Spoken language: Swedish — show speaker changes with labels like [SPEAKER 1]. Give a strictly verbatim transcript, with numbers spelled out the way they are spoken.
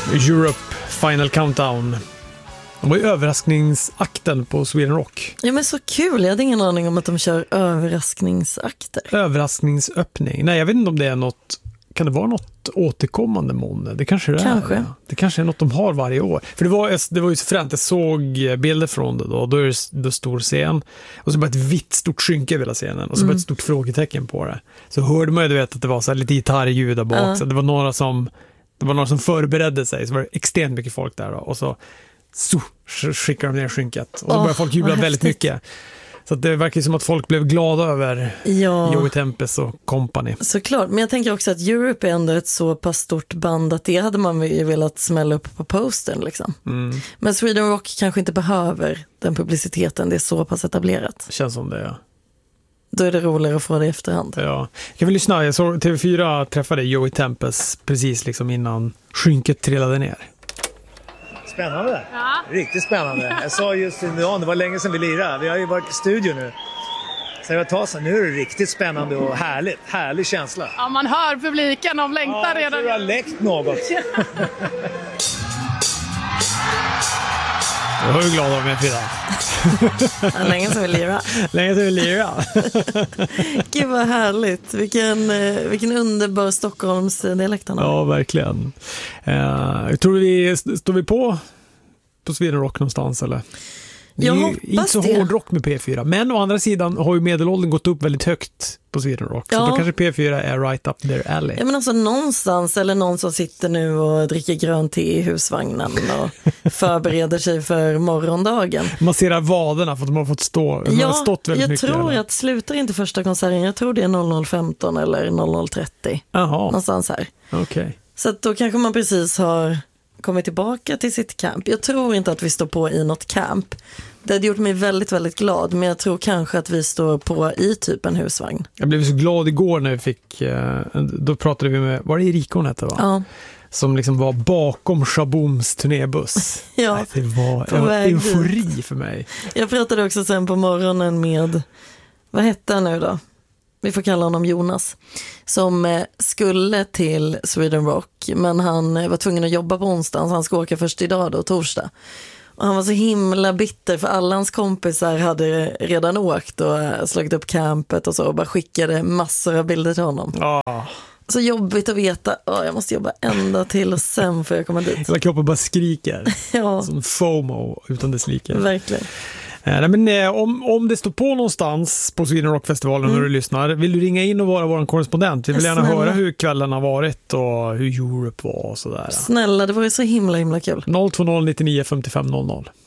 [SPEAKER 1] Europe Final Countdown. De var ju överraskningsakten på Sweden Rock.
[SPEAKER 2] Ja, men så kul. Jag hade ingen aning om att de kör överraskningsakter.
[SPEAKER 1] Överraskningsöppning. Nej, jag vet inte om det är något... Kan det vara något återkommande månne? Det kanske det
[SPEAKER 2] kanske.
[SPEAKER 1] är. Det kanske är något de har varje år. För det var, det var ju så fränt. Jag såg bilder från det då. Då är det, det stor scen. Och så bara ett vitt stort skynke över hela scenen. Och så mm. bara ett stort frågetecken på det. Så hörde man ju, du vet, att det var så här lite gitarrljud där bak. Uh. Så det var några som... Det var några som förberedde sig. Så var det extremt mycket folk där då. Och så... Så skickar de ner skynket. Och så oh, börjar folk jubla väldigt mycket. Så att det verkar som att folk blev glada över ja. Joey Tempest och company.
[SPEAKER 2] Såklart, men jag tänker också att Europe är ändå ett så pass stort band att det hade man ju velat smälla upp på postern liksom. Mm. Men Sweden Rock kanske inte behöver den publiciteten, det är så pass etablerat.
[SPEAKER 1] Känns som det, ja.
[SPEAKER 2] Då är det roligare att få det i efterhand.
[SPEAKER 1] Ja. Kan vi lyssna? Jag såg T V fyra träffade Joey Tempest precis liksom innan skynket trillade ner.
[SPEAKER 3] Spännande.
[SPEAKER 4] Ja.
[SPEAKER 3] Riktigt spännande. Jag sa just innan, det var länge sedan vi lirade. Vi har ju varit i studio nu. Så jag tar så nu är det riktigt spännande och härligt. Härlig känsla.
[SPEAKER 4] Ja, man hör publiken, de längtar
[SPEAKER 3] ja,
[SPEAKER 4] redan.
[SPEAKER 3] Ja, jag har läckt något.
[SPEAKER 1] Jag var ju glad om jag fyra.
[SPEAKER 2] Ja, länge sedan vi lirade.
[SPEAKER 1] Länge sedan vi lirade.
[SPEAKER 2] Gud vad härligt. Vilken, vilken underbar Stockholms dialekt han har.
[SPEAKER 1] Ja, verkligen. Uh, tror du vi, står vi på på Sweden Rock någonstans eller? Det är
[SPEAKER 2] jag
[SPEAKER 1] ju
[SPEAKER 2] hoppas
[SPEAKER 1] inte så
[SPEAKER 2] det.
[SPEAKER 1] hård rock med P fyra. Men å andra sidan har ju medelåldern gått upp väldigt högt på Sweden Rock.
[SPEAKER 2] Ja.
[SPEAKER 1] Så då kanske P fyra är right up their alley.
[SPEAKER 2] Ja, men alltså någonstans, eller någon som sitter nu och dricker grönt te i husvagnen och förbereder sig för morgondagen.
[SPEAKER 1] Masserar vaderna för att de har fått stå. De
[SPEAKER 2] ja,
[SPEAKER 1] har stått väldigt
[SPEAKER 2] jag
[SPEAKER 1] mycket.
[SPEAKER 2] tror
[SPEAKER 1] eller?
[SPEAKER 2] att slutar inte första konserten. Jag tror det är noll noll femton eller noll noll trettio.
[SPEAKER 1] Jaha.
[SPEAKER 2] Någonstans här.
[SPEAKER 1] Okej. Okay.
[SPEAKER 2] Så att då kanske man precis har kommit tillbaka till sitt camp. Jag tror inte att vi står på i något camp. Det hade gjort mig väldigt, väldigt glad. Men jag tror kanske att vi står på i typ en husvagn.
[SPEAKER 1] Jag blev så glad igår när vi fick... Då pratade vi med... Var det Erika hon hette, va?
[SPEAKER 2] Ja.
[SPEAKER 1] Som liksom var bakom Shabooms turnébuss.
[SPEAKER 2] Ja,
[SPEAKER 1] Nej, det var en eufori dit. För mig.
[SPEAKER 2] Jag pratade också sen på morgonen med... Vad hette han nu då? Vi får kalla honom Jonas. Som skulle till Sweden Rock. Men han var tvungen att jobba på onsdagen. Så han ska åka först idag då, torsdag. Och han var så himla bitter för alla hans kompisar hade redan åkt och slagit upp campet och så och bara skickade massor av bilder till honom.
[SPEAKER 1] Oh. Så
[SPEAKER 2] jobbigt att veta, oh, jag måste jobba ända till och sen får jag komma dit.
[SPEAKER 1] Hela kroppen bara skriker.
[SPEAKER 2] Ja.
[SPEAKER 1] Som FOMO utan dess like.
[SPEAKER 2] Verkligen.
[SPEAKER 1] Eh, nej, men, eh, om, om det står på någonstans på Sweden Rock-festivalen mm. när du lyssnar, vill du ringa in och vara vår korrespondent? Vi vill gärna Snälla. höra hur kvällen har varit och hur Europe var och sådär.
[SPEAKER 2] Snälla, det var ju så himla himla kul.
[SPEAKER 1] noll två noll nittionio femtiofem noll noll.